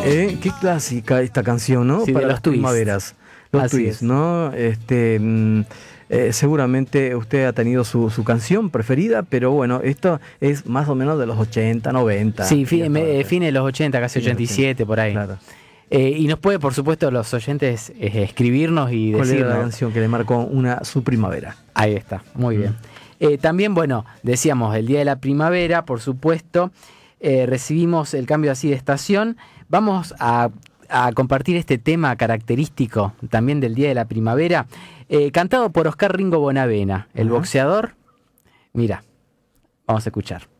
Qué clásica esta canción, ¿no? Sí, para de las los Twists. primaveras. Los Así Twists, es. ¿no? Seguramente usted ha tenido su canción preferida, pero bueno, esto es más o menos de los 80, 90. Sí, y esta parte. fines de los 80, casi Fines de los 87, 80, por ahí. claro. Y nos puede, por supuesto, los oyentes escribirnos y ¿Cuál era la decirnos. canción que le marcó su primavera? Ahí está, muy bien. También, bueno, decíamos, el Día de la Primavera, por supuesto, recibimos el cambio así de estación. Vamos a compartir este tema característico también del Día de la Primavera, cantado por Oscar Ringo Bonavena, el Ajá. boxeador. Mira, vamos a escuchar.